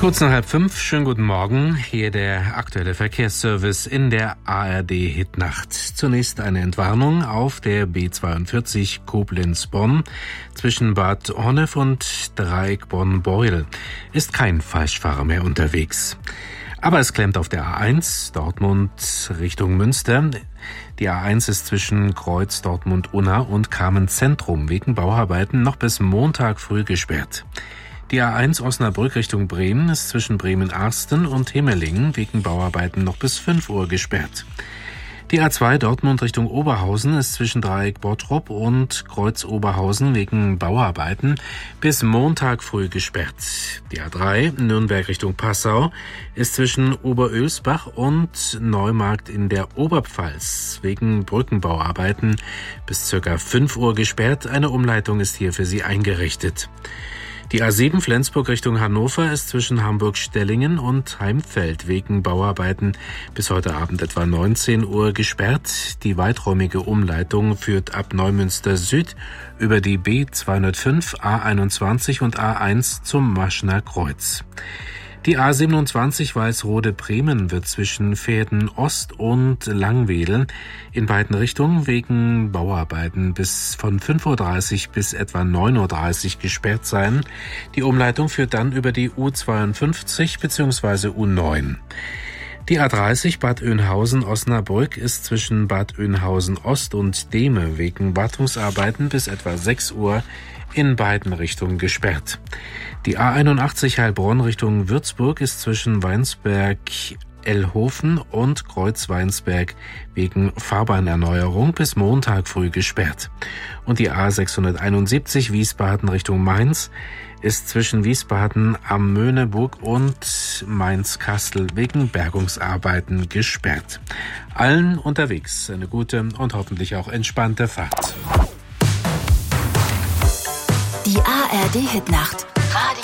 Kurz nach 4:30, schönen guten Morgen. Hier der aktuelle Verkehrsservice in der ARD-Hitnacht. Zunächst eine Entwarnung auf der B42 Koblenz-Bonn zwischen Bad Honnef und Dreieck Bonn-Beuel. Ist kein Falschfahrer mehr unterwegs. Aber es klemmt auf der A1 Dortmund Richtung Münster. Die A1 ist zwischen Kreuz Dortmund-Unna und Kamen-Zentrum wegen Bauarbeiten noch bis Montag früh gesperrt. Die A1 Osnabrück Richtung Bremen ist zwischen Bremen-Arsten und Himmelingen wegen Bauarbeiten noch bis 5 Uhr gesperrt. Die A2 Dortmund Richtung Oberhausen ist zwischen Dreieck Bottrop und Kreuz Oberhausen wegen Bauarbeiten bis Montag früh gesperrt. Die A3 Nürnberg Richtung Passau ist zwischen Oberölsbach und Neumarkt in der Oberpfalz wegen Brückenbauarbeiten bis ca. 5 Uhr gesperrt. Eine Umleitung ist hier für Sie eingerichtet. Die A7 Flensburg Richtung Hannover ist zwischen Hamburg-Stellingen und Heimfeld wegen Bauarbeiten bis heute Abend etwa 19 Uhr gesperrt. Die weiträumige Umleitung führt ab Neumünster Süd über die B205, A21 und A1 zum Maschner Kreuz. Die A27 Walsrode-Bremen wird zwischen Verden Ost und Langwedel in beiden Richtungen wegen Bauarbeiten bis von 5:30 Uhr bis etwa 9:30 Uhr gesperrt sein. Die Umleitung führt dann über die U52 bzw. U9. Die A30 Bad Oeynhausen-Osnabrück ist zwischen Bad Oeynhausen-Ost und Dehme wegen Wartungsarbeiten bis etwa 6 Uhr in beiden Richtungen gesperrt. Die A81 Heilbronn Richtung Würzburg ist zwischen Weinsberg-Ellhofen und Kreuz-Weinsberg wegen Fahrbahnerneuerung bis Montag früh gesperrt. Und die A671 Wiesbaden Richtung Mainz ist zwischen Wiesbaden am Möhneburg und Mainz-Kastel wegen Bergungsarbeiten gesperrt. Allen unterwegs eine gute und hoffentlich auch entspannte Fahrt. Die ARD-Hitnacht. Radio